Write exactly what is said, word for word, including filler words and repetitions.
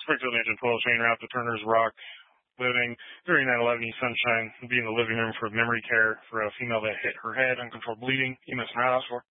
Springfield Agent twelve chain route to Turner's Rock, living during nine eleven East Sunshine, be in the living room for memory care for a female that hit her head, uncontrolled bleeding. E M S nine hours for.